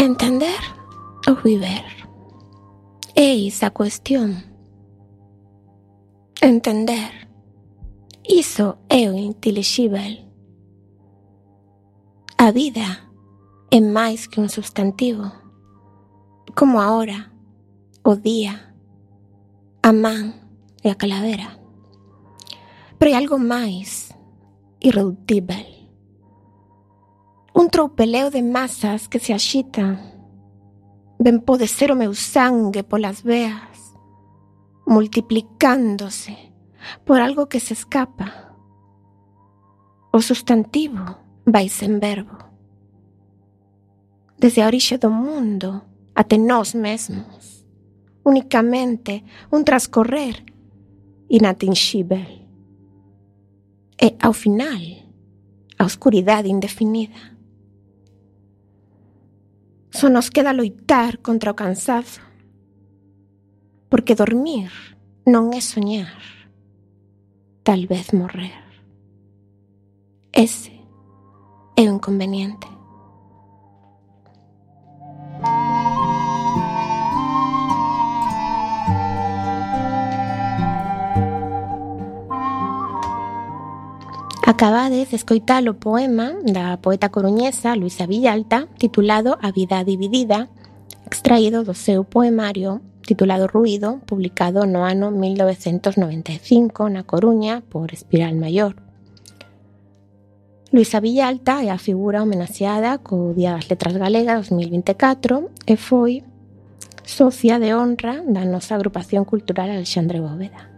Entender ou viver? Eis a cuestión. Entender. Iso é o intelixíbel. A vida é máis que un substantivo, como a hora, o día, a man e a calavera. Pero hai algo máis irredutível. Un troupeleo de masas que se axitan. Ben pode ser o meu sangue polas veas, multiplicándose por algo que se escapa. O substantivo vai sen verbo. Desde a orixe do mundo até nós mesmos, unicamente un transcorrer inatinxíbel. E, ao final, a oscuridade indefinida. Só nos queda loitar contra o cansazo, porque dormir non é soñar, tal vez morrer. Ese é o inconveniente. Acabades de escoitar o poema da poeta coruñesa Luisa Villalta titulado A vida dividida, extraído do seu poemario titulado Ruído, publicado no ano 1995 na Coruña por Espiral Maior. Luisa Villalta é a figura homenaxeada co Día das Letras Galegas 2024 e foi socia de honra da nosa agrupación cultural Alexandre Bóveda.